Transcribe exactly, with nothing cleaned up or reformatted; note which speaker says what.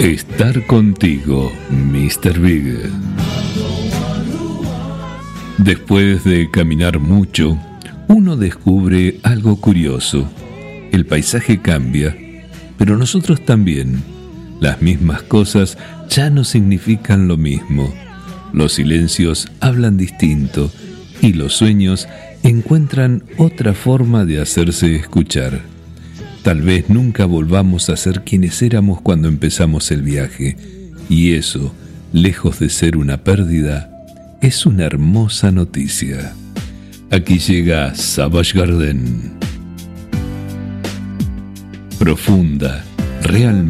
Speaker 1: Estar contigo, míster Big. Después de caminar mucho, uno descubre algo curioso. El paisaje cambia, pero nosotros también. Las mismas cosas ya no significan lo mismo. Los silencios hablan distinto y los sueños encuentran otra forma de hacerse escuchar. Tal vez nunca volvamos a ser quienes éramos cuando empezamos el viaje, y eso, lejos de ser una pérdida, es una hermosa noticia. Aquí llega Savage Garden. Profunda, realmente.